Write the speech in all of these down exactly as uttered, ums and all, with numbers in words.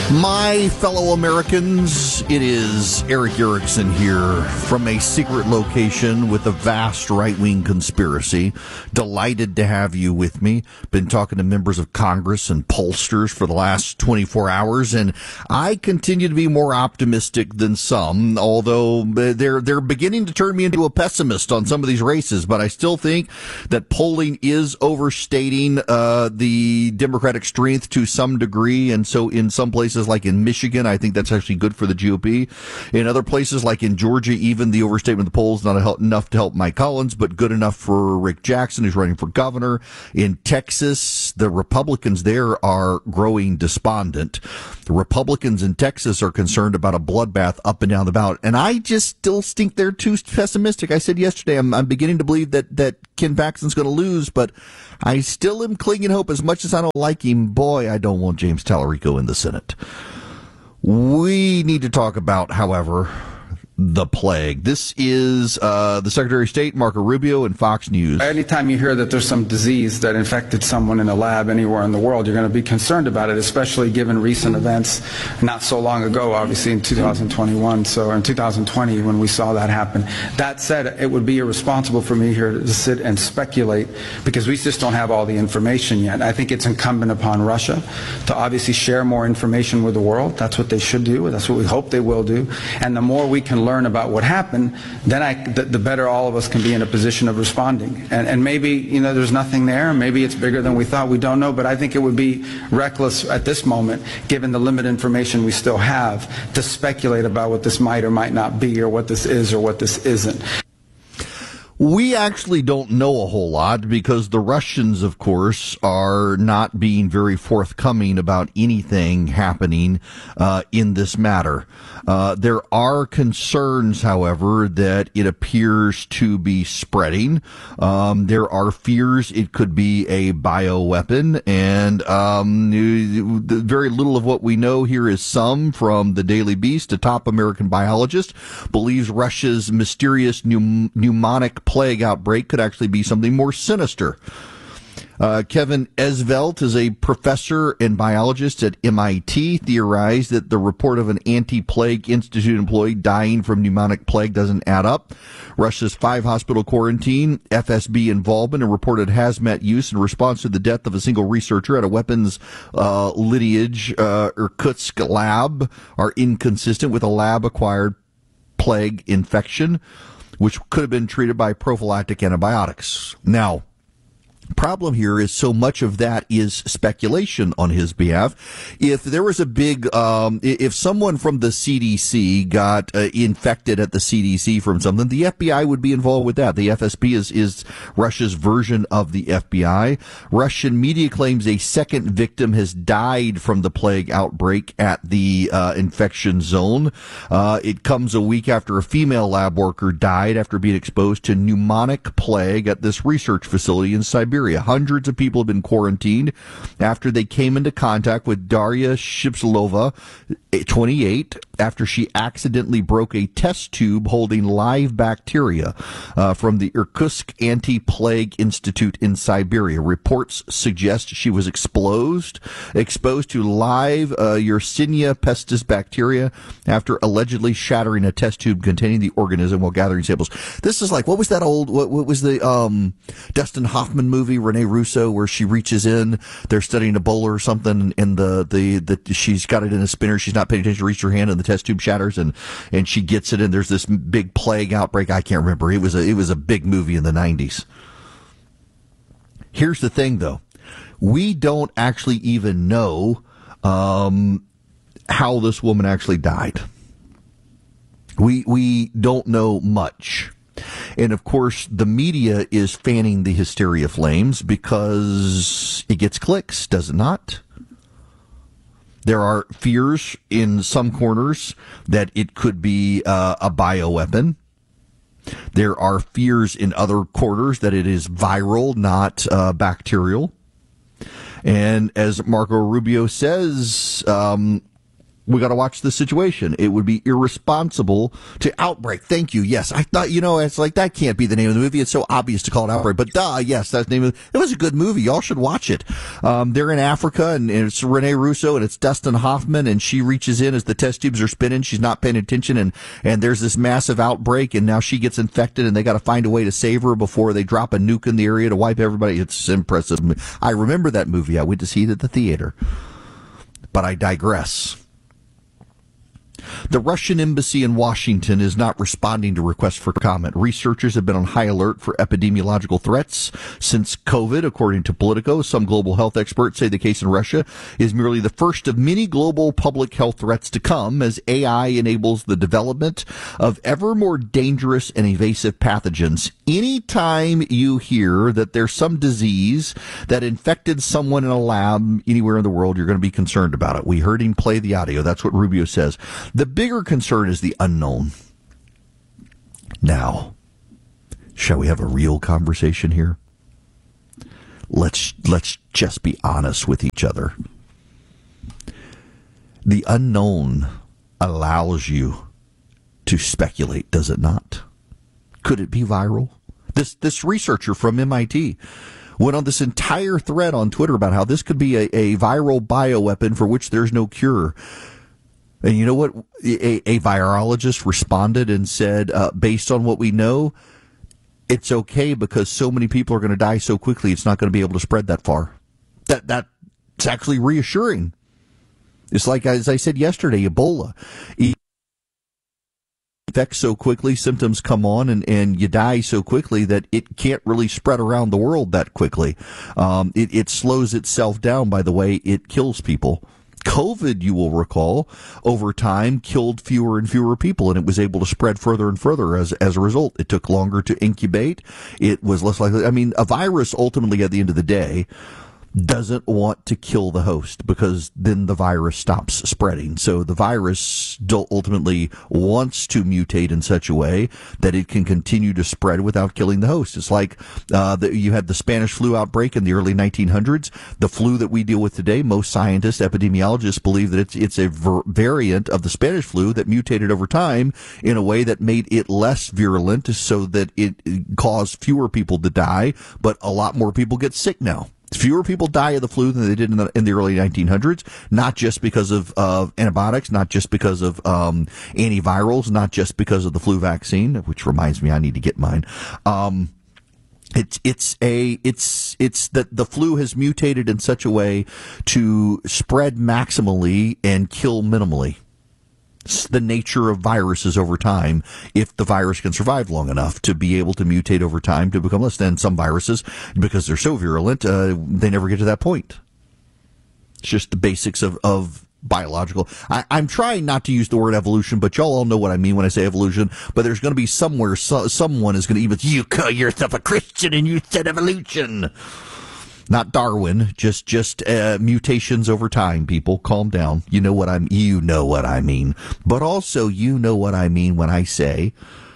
My fellow Americans, it is Erick Erickson here from a secret location with a vast right-wing conspiracy. Delighted to have you with me. Been talking to members of Congress and pollsters for the last twenty-four hours, and I continue to be more optimistic than some, although they're they're beginning to turn me into a pessimist on some of these races. But I still think that polling is overstating uh, the Democratic strength to some degree, and so in some places like in Michigan, I think that's actually good for the G O P. In other places like in Georgia, even the overstatement of the polls not help, enough to help Mike Collins, but good enough for Rick Jackson, who's running for governor. In Texas, the Republicans there are growing despondent. The Republicans in Texas are concerned about a bloodbath up and down the ballot, and I just still think they're too pessimistic. I said yesterday, I'm, I'm beginning to believe that, that Ken Paxton's going to lose, but I still am clinging hope. As much as I don't like him, boy, I don't want James Tallarico in the Senate. We need to talk about, however, the plague. This is uh, the Secretary of State, Marco Rubio, and Fox News. Anytime you hear that there's some disease that infected someone in a lab anywhere in the world, you're going to be concerned about it, especially given recent events not so long ago, obviously in two thousand twenty-one, so in two thousand twenty when we saw that happen. That said, it would be irresponsible for me here to sit and speculate because we just don't have all the information yet. I think it's incumbent upon Russia to obviously share more information with the world. That's what they should do. That's what we hope they will do. And the more we can learn about what happened, then I, the, the better all of us can be in a position of responding. And, and maybe, you know, there's nothing there. Maybe it's bigger than we thought. We don't know. But I think it would be reckless at this moment, given the limited information we still have, to speculate about what this might or might not be, or what this is or what this isn't. We actually don't know a whole lot because the Russians, of course, are not being very forthcoming about anything happening uh, in this matter. Uh, there are concerns, however, that it appears to be spreading. Um, there are fears it could be a bioweapon, and um, very little of what we know here is some from the Daily Beast. A top American biologist believes Russia's mysterious pneum- pneumonic plague outbreak could actually be something more sinister. Uh, Kevin Esvelt is a professor and biologist at M I T, theorized that the report of an anti-plague institute employee dying from pneumonic plague doesn't add up. Russia's five-hospital quarantine, F S B involvement, and reported hazmat use in response to the death of a single researcher at a weapons uh, lineage uh, Irkutsk lab are inconsistent with a lab-acquired plague infection, which could have been treated by prophylactic antibiotics. Now, problem here is so much of that is speculation on his behalf. If there was a big, um, if someone from the C D C got uh, infected at the C D C from something, the F B I would be involved with that. The F S B is, is Russia's version of the F B I. Russian media claims a second victim has died from the plague outbreak at the uh, infection zone. Uh, it comes a week after a female lab worker died after being exposed to pneumonic plague at this research facility in Siberia. Hundreds of people have been quarantined after they came into contact with Daria Shipslova, twenty-eight, after she accidentally broke a test tube holding live bacteria uh, from the Irkutsk Anti-Plague Institute in Siberia. Reports suggest she was exposed, exposed to live uh, Yersinia pestis bacteria after allegedly shattering a test tube containing the organism while gathering samples. This is like, what was that old, what, what was the um, Dustin Hoffman movie? Rene Russo, where she reaches in, they're studying Ebola or something, and the, the, the, she's got it in a spinner, she's not paying attention, reaches her hand, and the test tube shatters, and, and she gets it, and there's this big plague outbreak. I can't remember. It was a, it was a big movie in the nineties. Here's the thing, though. We don't actually even know, um, how this woman actually died. We, we don't know much. And, of course, the media is fanning the hysteria flames because it gets clicks, does it not? There are fears in some corners that it could be uh, a bioweapon. There are fears in other quarters that it is viral, not uh, bacterial. And as Marco Rubio says, um, We got to watch the situation. It would be irresponsible to Outbreak. Thank you. Yes, I thought, you know, it's like that can't be the name of the movie. It's so obvious to call it Outbreak, but duh, yes, that's the name of it. It was a good movie. Y'all should watch it. Um, they're in Africa, and, and it's Rene Russo, and it's Dustin Hoffman, and she reaches in as the test tubes are spinning. She's not paying attention, and and there's this massive outbreak, and now she gets infected, and they got to find a way to save her before they drop a nuke in the area to wipe everybody. It's impressive. I remember that movie. I went to see it at the theater, but I digress. The Russian embassy in Washington is not responding to requests for comment. Researchers have been on high alert for epidemiological threats since COVID, according to Politico. Some global health experts say the case in Russia is merely the first of many global public health threats to come as A I enables the development of ever more dangerous and evasive pathogens. Anytime you hear that there's some disease that infected someone in a lab anywhere in the world, you're going to be concerned about it. We heard him play the audio. That's what Rubio says. The bigger concern is the unknown. Now, shall we have a real conversation here? Let's let's just be honest with each other. The unknown allows you to speculate, does it not? Could it be viral? This this researcher from M I T went on this entire thread on Twitter about how this could be a, a viral bioweapon for which there's no cure. And you know what? A, a virologist responded and said, uh, based on what we know, it's okay because so many people are going to die so quickly, it's not going to be able to spread that far. That That's actually reassuring. It's like, as I said yesterday, Ebola. It infects so quickly, symptoms come on, and, and you die so quickly that it can't really spread around the world that quickly. Um, it, it slows itself down by the way it kills people. COVID, you will recall, over time killed fewer and fewer people, and it was able to spread further and further as as a result. It took longer to incubate. It was less likely. I mean, a virus ultimately, at the end of the day, doesn't want to kill the host because then the virus stops spreading. So the virus ultimately wants to mutate in such a way that it can continue to spread without killing the host. It's like uh, the, you had the Spanish flu outbreak in the early nineteen hundreds. The flu that we deal with today, most scientists, epidemiologists believe that it's it's a ver- variant of the Spanish flu that mutated over time in a way that made it less virulent so that it caused fewer people to die, but a lot more people get sick now. Fewer people die of the flu than they did in the, in the early nineteen hundreds, not just because of, of antibiotics, not just because of um, antivirals, not just because of the flu vaccine, which reminds me I need to get mine. Um, it's it's a it's it's that the flu has mutated in such a way to spread maximally and kill minimally. It's the nature of viruses over time, if the virus can survive long enough to be able to mutate over time to become less than some viruses, because they're so virulent, uh, they never get to that point. It's just the basics of, of biological. I, I'm trying not to use the word evolution, but y'all all know what I mean when I say evolution. But there's going to be somewhere, so, someone is going to even, you call yourself a Christian and you said evolution. Not Darwin, just just uh, mutations over time. People, calm down. You know what I'm. You know what I mean. But also, you know what I mean when I say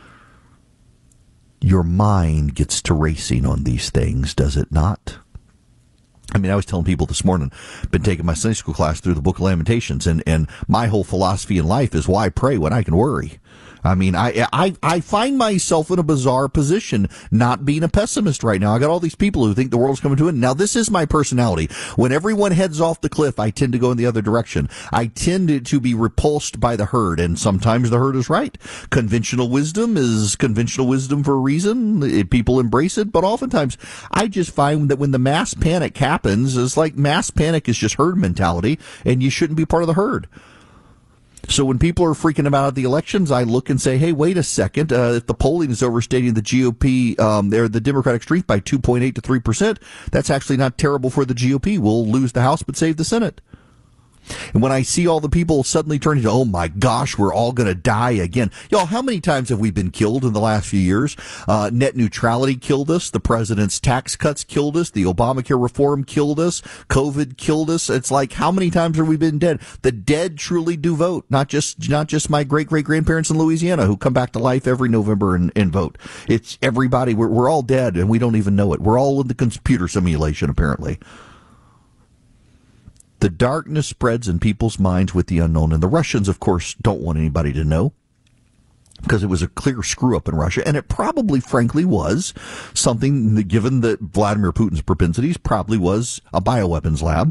your mind gets to racing on these things, does it not? I mean, I was telling people this morning, been taking my Sunday school class through the Book of Lamentations, and and my whole philosophy in life is why pray when I can worry. I mean, I, I I find myself in a bizarre position, not being a pessimist right now. I got all these people who think the world's coming to an end. Now, this is my personality. When everyone heads off the cliff, I tend to go in the other direction. I tend to, to be repulsed by the herd, and sometimes the herd is right. Conventional wisdom is conventional wisdom for a reason. It, people embrace it, but oftentimes I just find that when the mass panic happens, it's like mass panic is just herd mentality, and you shouldn't be part of the herd. So when people are freaking about the elections, I look and say, hey, wait a second. Uh, if the polling is overstating the G O P, um, they're the Democratic strength by two point eight to three percent, that's actually not terrible for the G O P. We'll lose the House but save the Senate. And when I see all the people suddenly turning to, oh my gosh, we're all going to die again. Y'all, how many times have we been killed in the last few years? Uh, net neutrality killed us. The president's tax cuts killed us. The Obamacare reform killed us. COVID killed us. It's like, how many times have we been dead? The dead truly do vote. Not just, not just my great great grandparents in Louisiana who come back to life every November and, and vote. It's everybody. We're, we're all dead and we don't even know it. We're all in the computer simulation, apparently. The darkness spreads in people's minds with the unknown. And the Russians, of course, don't want anybody to know, because it was a clear screw up in Russia. And it probably, frankly, was something that, given that Vladimir Putin's propensities, probably was a bioweapons lab.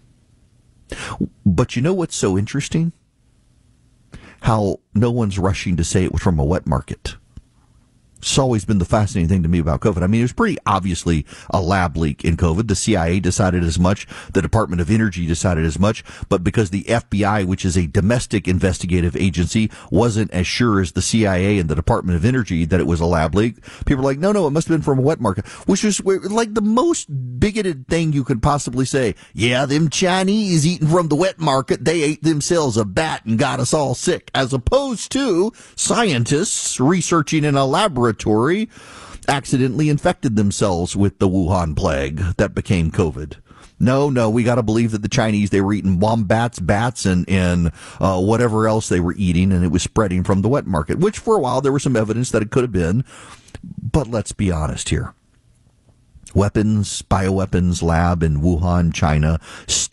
But you know what's so interesting? How no one's rushing to say it was from a wet market. It's always been the fascinating thing to me about COVID. I mean, it was pretty obviously a lab leak in COVID. The C I A decided as much. The Department of Energy decided as much. But because the F B I, which is a domestic investigative agency, wasn't as sure as the C I A and the Department of Energy that it was a lab leak, people were like, no, no, it must have been from a wet market, which is like the most bigoted thing you could possibly say. Yeah, them Chinese eating from the wet market, they ate themselves a bat and got us all sick, as opposed to scientists researching in a laboratory accidentally infected themselves with the Wuhan plague that became COVID. No, no, we got to believe that the Chinese, they were eating wombats, bats, and, and uh, whatever else they were eating, and it was spreading from the wet market, which for a while there was some evidence that it could have been. But let's be honest here. Weapons, bioweapons lab in Wuhan, China,